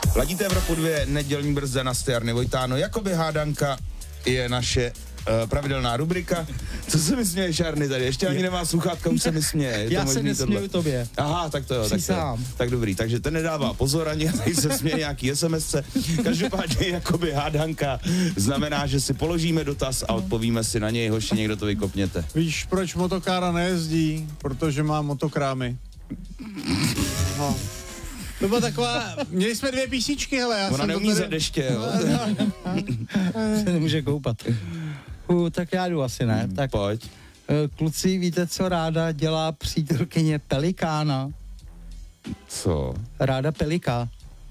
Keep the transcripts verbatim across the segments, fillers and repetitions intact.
Ladíte Evropu dvě, nedělní brzda na Jarny Vojtáno, jakoby hádanka je naše uh, pravidelná rubrika. Co se mi směje, Jarny, tady? Ještě ani nemá sluchátka, už se mi směje. Je Já to se nesměju tohle? tobě. Aha, tak to jo, tak, to, tak dobrý. Takže ten nedává pozor ani, tady se směje nějaký SMSce. Každopádně jakoby hádanka znamená, že si položíme dotaz a odpovíme si na něj. Hoši, někdo to vykopněte. Víš, proč motokára nejezdí? Protože má motokrámy. No. To byla taková, měli jsme dvě písničky, hele. Já Ona jsem neumí to tady... za deště, jo. Se nemůže koupat. Uh, tak já jdu asi, ne? Tak, pojď. Uh, kluci, víte, co ráda dělá přítelkyně Pelikána? Co? Ráda peliká.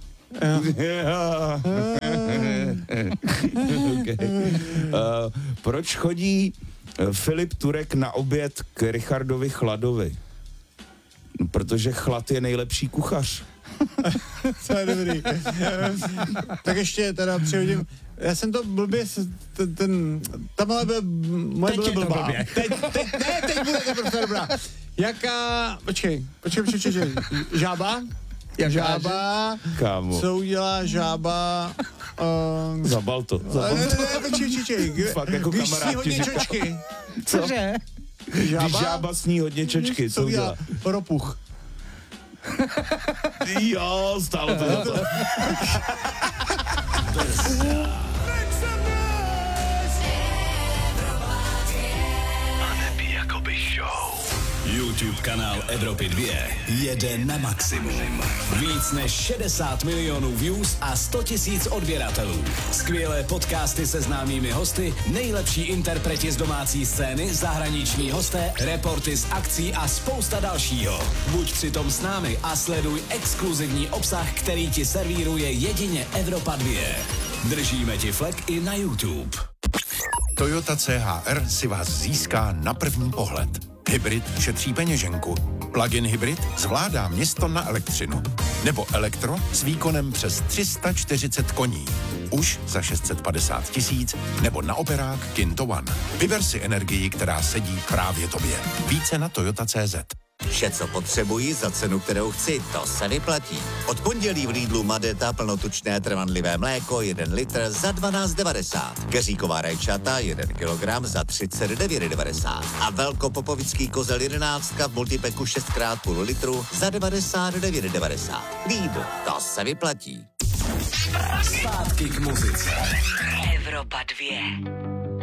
Okay. uh, proč chodí Filip Turek na oběd k Richardovi Chladovi? Protože Chlad je nejlepší kuchař. To je dobrý. Tak ještě teda přihodím. Já jsem to blbě, ten, ten tamhle byl, moje byla blbá. Teď, teď, ne, teď bude to prostě dobrá. Jaká, počkej, počkej, počkej, počkej. Žába? Jak žába, kámo. Co udělá žába? Um, Zabal to. Zabal ne, to. ne, ne, počkej, počkej. Fakt jako Víš kamarád si hodně ti čočky. Cože? Žába? Když žába sní hodně čočky, co udělá? Ropuch. Jo, stálo to za to. YouTube kanál Evropy dvě jede na maximum. Víc než šedesát milionů views a sto tisíc odběratelů. Skvělé podcasty se známými hosty, nejlepší interpreti z domácí scény, zahraniční hosté, reporty z akcí a spousta dalšího. Buď přitom s námi a sleduj exkluzivní obsah, který ti servíruje jedině Evropa dvě. Držíme ti flek i na YouTube. Toyota C H R si vás získá na první pohled. Hybrid šetří peněženku. Plug-in hybrid zvládá město na elektřinu. Nebo elektro s výkonem přes tři sta čtyřicet koní. Už za šest set padesát tisíc nebo na operák Kinto One. Vyber si energii, která sedí právě tobě. Více na Toyota tečka cé zet. Vše, co potřebuji za cenu, kterou chci, to se vyplatí. Od pondělí v Lidlu Madeta plnotučné trvanlivé mléko jeden litr za dvanáct devadesát. Keříková rajčata jeden kilogram za třicet devět devadesát. A velkopopovický kozel jedenáctka v multipeku šest krát půl litru za devadesát devět devadesát. Lidl, to se vyplatí. Zpátky k muzice. Evropa dvě.